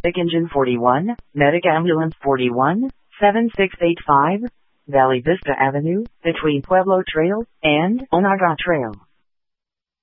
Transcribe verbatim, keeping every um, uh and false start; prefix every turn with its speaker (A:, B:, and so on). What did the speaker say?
A: Medic Engine forty-one, Medic Ambulance forty-one, seven six eight five, Valley Vista Avenue, between Pueblo Trail and Onaga Trail.